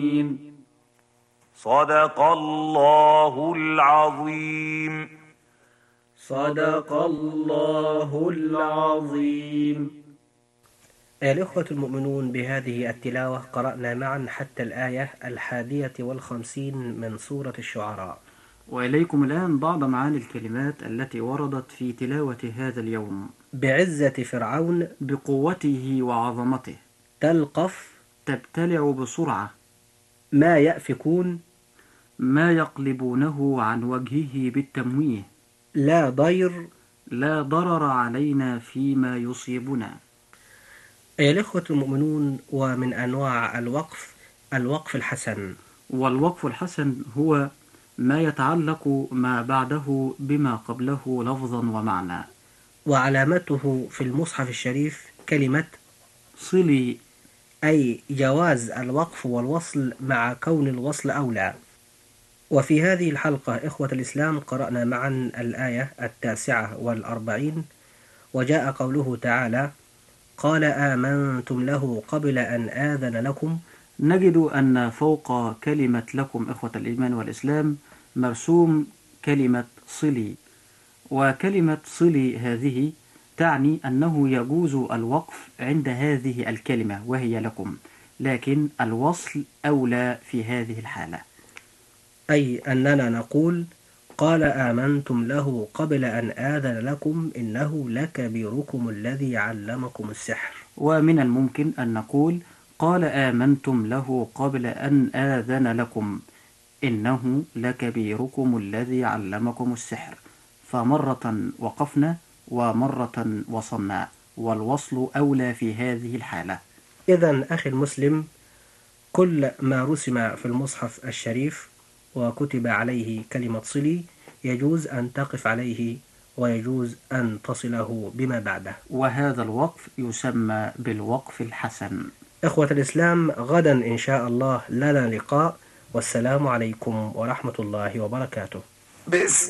صدق الله العظيم. صدق الله العظيم. أيها الإخوة المؤمنون، بهذه التلاوة قرأنا معا حتى الآية 51 من سورة الشعراء. وإليكم الآن بعض معاني الكلمات التي وردت في تلاوة هذا اليوم. بعزة فرعون، بقوته وعظمته، تلقف، تبتلع بسرعة، ما يأفكون، ما يقلبونه عن وجهه بالتمويه، لا ضير، لا ضرر علينا فيما يصيبنا. أيها الإخوة المؤمنون، ومن أنواع الوقف الحسن. والوقف الحسن هو ما يتعلق ما بعده بما قبله لفظا ومعنى. وعلامته في المصحف الشريف كلمة صلي، أي جواز الوقف والوصل مع كون الوصل أولى. وفي هذه الحلقة إخوة الإسلام قرأنا معا الآية 49، وجاء قوله تعالى: قال آمنتم له قبل أن آذن لكم. نجد أن فوق كلمة لكم إخوة الإيمان والإسلام مرسوم كلمة صلي، وكلمة صلي هذه تعني أنه يجوز الوقف عند هذه الكلمة وهي لكم، لكن الوصل أولى في هذه الحالة. أي أننا نقول: قال آمنتم له قبل أن آذن لكم إنه لكبيركم الذي علمكم السحر. ومن الممكن أن نقول: قال آمنتم له قبل أن آذن لكم إنه لكبيركم الذي علمكم السحر، فمرة وقفنا ومرة وصلنا، والوصل أولى في هذه الحالة. إذن أخي المسلم، كل ما رسم في المصحف الشريف وكتب عليه كلمة صلي يجوز أن تقف عليه ويجوز أن تصله بما بعده، وهذا الوقف يسمى بالوقف الحسن. إخوة الإسلام، غدا إن شاء الله لنا لقاء، والسلام عليكم ورحمة الله وبركاته. بسم